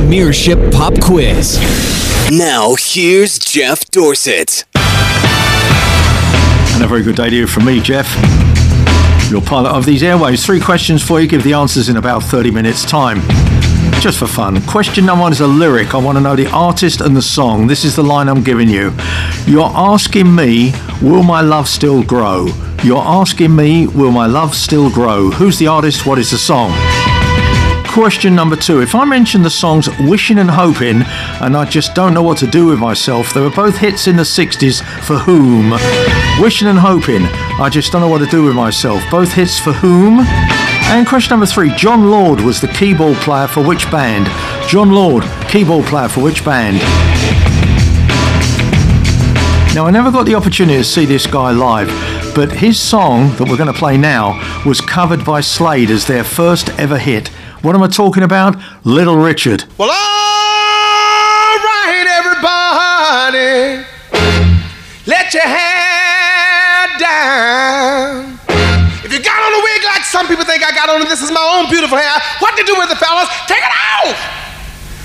Premiership Pop Quiz. Now, here's Jeff Dorsett. And a very good day to you from me, Jeff, your pilot of these airwaves. 3 questions for you. Give the answers in about 30 minutes' time. Just for fun. Question number 1 is a lyric. I want to know the artist and the song. This is the line I'm giving you. You're asking me, will my love still grow? You're asking me, will my love still grow? Who's the artist? What is the song? Question number 2. If I mention the songs Wishing and Hoping and I Just Don't Know What to Do With Myself, they were both hits in the 60s for whom? Wishing and Hoping, I Just Don't Know What to Do With Myself, both hits for whom? And question number 3. John Lord was the keyboard player for which band? John Lord, keyboard player for which band? Now, I never got the opportunity to see this guy live, but his song that we're going to play now was covered by Slade as their first ever hit. What am I talking about? Little Richard. Well, all right, everybody, let your hair down. If you got on a wig like some people think I got on, this is my own beautiful hair. What to do with it, fellas? Take it off!